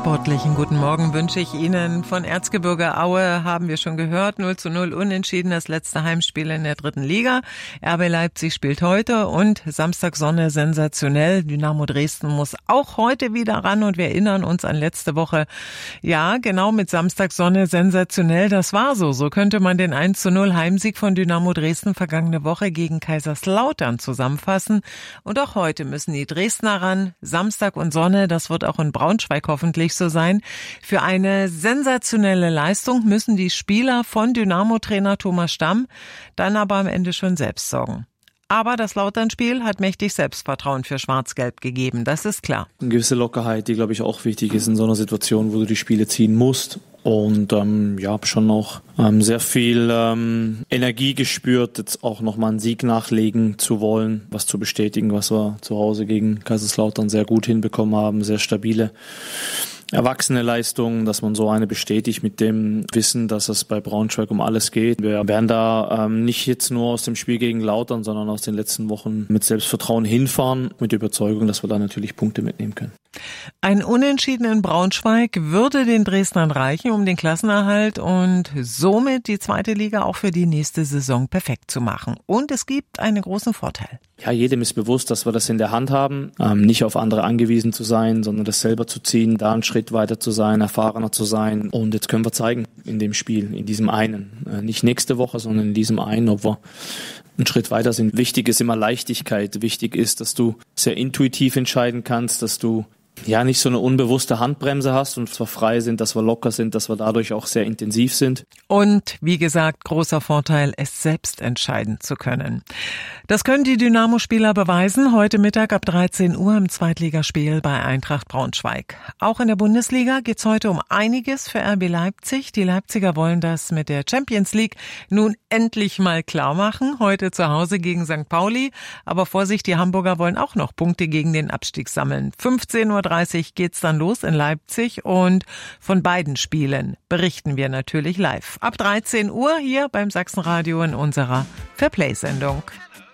sportlichen guten Morgen wünsche ich Ihnen. Von Erzgebirge Aue haben wir schon gehört, 0:0 unentschieden, das letzte Heimspiel in der 3. Liga. RB Leipzig spielt heute und Samstag Sonne sensationell. Dynamo Dresden muss auch heute wieder ran und wir erinnern uns an letzte Woche. Ja, genau, mit Samstag Sonne sensationell, das war so. So könnte man den 1:0 Heimsieg von Dynamo Dresden vergangene Woche gegen Kaiserslautern zusammenfassen. Und auch heute müssen die Dresdner ran. Samstag und Sonne, das wird auch in Braunschweig hoffentlich so sein. Für eine sensationelle Leistung müssen die Spieler von Dynamo-Trainer Thomas Stamm dann aber am Ende schon selbst sorgen. Aber das Lautern-Spiel hat mächtig Selbstvertrauen für Schwarz-Gelb gegeben, das ist klar. Eine gewisse Lockerheit, die, glaube ich, auch wichtig ist in so einer Situation, wo du die Spiele ziehen musst. Und habe schon noch sehr viel Energie gespürt, jetzt auch nochmal einen Sieg nachlegen zu wollen, was zu bestätigen, was wir zu Hause gegen Kaiserslautern sehr gut hinbekommen haben, sehr stabile erwachsene Leistung, dass man so eine bestätigt mit dem Wissen, dass es bei Braunschweig um alles geht. Wir werden da nicht jetzt nur aus dem Spiel gegen Lautern, sondern aus den letzten Wochen mit Selbstvertrauen hinfahren, mit der Überzeugung, dass wir da natürlich Punkte mitnehmen können. Ein Unentschieden in Braunschweig würde den Dresdnern reichen, um den Klassenerhalt und somit die 2. Liga auch für die nächste Saison perfekt zu machen. Und es gibt einen großen Vorteil. Ja, jedem ist bewusst, dass wir das in der Hand haben, nicht auf andere angewiesen zu sein, sondern das selber zu ziehen, da einen Schritt weiter zu sein, erfahrener zu sein. Und jetzt können wir zeigen in dem Spiel, in diesem einen. Nicht nächste Woche, sondern in diesem einen, ob wir einen Schritt weiter sind. Wichtig ist immer Leichtigkeit. Wichtig ist, dass du sehr intuitiv entscheiden kannst, dass du nicht so eine unbewusste Handbremse hast und zwar frei sind, dass wir locker sind, dass wir dadurch auch sehr intensiv sind. Und wie gesagt, großer Vorteil, es selbst entscheiden zu können. Das können die Dynamo-Spieler beweisen, heute Mittag ab 13 Uhr im Zweitligaspiel bei Eintracht Braunschweig. Auch in der Bundesliga geht's heute um einiges für RB Leipzig. Die Leipziger wollen das mit der Champions League nun endlich mal klar machen. Heute zu Hause gegen St. Pauli. Aber Vorsicht, die Hamburger wollen auch noch Punkte gegen den Abstieg sammeln. 15:30 Uhr geht's dann los in Leipzig und von beiden Spielen berichten wir natürlich live. Ab 13 Uhr hier beim Sachsenradio in unserer Fairplay-Sendung.